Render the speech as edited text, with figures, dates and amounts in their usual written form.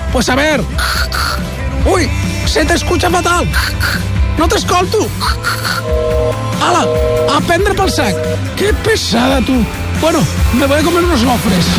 Pues a ver. Uy, se te escucha fatal. No t'escolto. Ala, a prendre pel sac. Que pesada, tu. Bueno, me voy a comer unos gofres.